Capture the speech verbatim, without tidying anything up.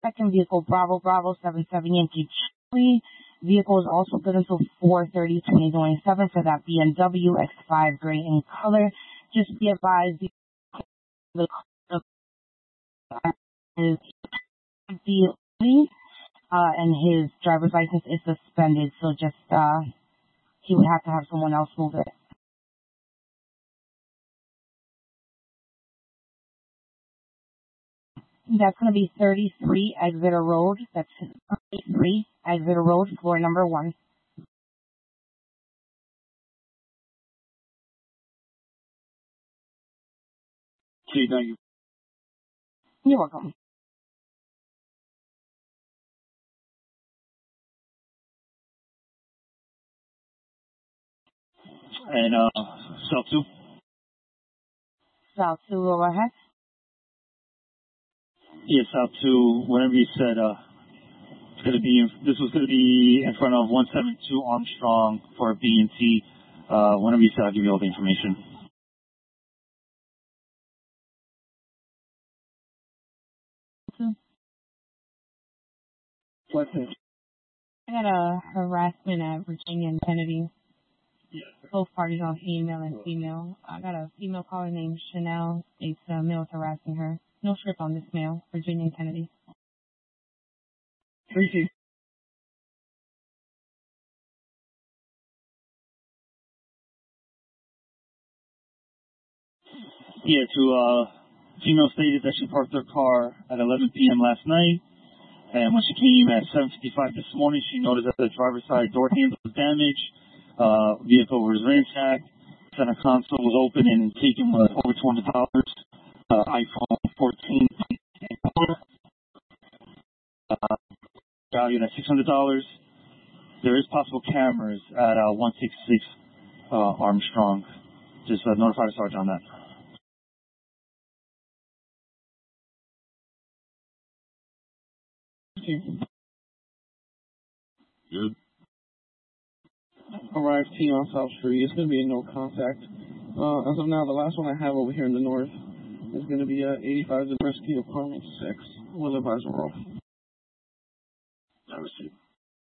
Second vehicle, Bravo Bravo seven seven Yankee Charlie. Vehicle is also good until four thirty twenty twenty-seven for that B M W X five gray in color. Just be advised, the is the uh, and his driver's license is suspended, so just uh, he would have to have someone else move it. That's going to be thirty-three Exeter Road. That's thirty-three Exeter Road, floor number one. Okay, thank you. You're welcome. And uh, cell two? South two, go ahead. Yes, cell two, whenever you said uh, it's gonna be in, this was going to be in front of one seventy-two Armstrong for B and T. Uh, whenever you said, I'll give you all the information. What's it? I got a harassment at Virginia and Kennedy. Yeah. Both parties are female and female. I got a female caller named Chanel. It's uh, male harassing her. No script on this male, Virginia and Kennedy. Tracy. Yeah, to uh, female stated that she parked her car at eleven p.m. last night, and when she came at seven fifty-five this morning, she noticed that the driver's side door handle was damaged, uh, vehicle was ransacked, center console was open and taken with over two hundred dollars, uh, iPhone fourteen, uh, valued at six hundred dollars. There is possible cameras at uh, one sixty-six uh, Armstrong. Just uh, notify the sergeant on that. Good. Arrived T on South Street. It's going to be a no contact. Uh, as of now, the last one I have over here in the north is going to be uh, eighty-five Zabriskie, apartment six, Will Advisor Road. I received.